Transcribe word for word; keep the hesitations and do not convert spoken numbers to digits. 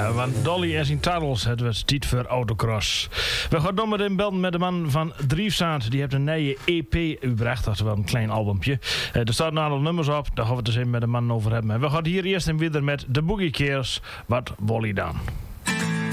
Ja, want Dolly is in Tarrels, het was tijd voor autocross. We gaan dan meteen bellen met de man van Driefzaand. Die heeft een nieuwe E P uitgebracht, dat is wel een klein albumpje. Uh, er staan een aantal nummers op, daar gaan we het eens even met de man over hebben. En we gaan hier eerst en weer met de Boogie Keers. Wat Wolly dan?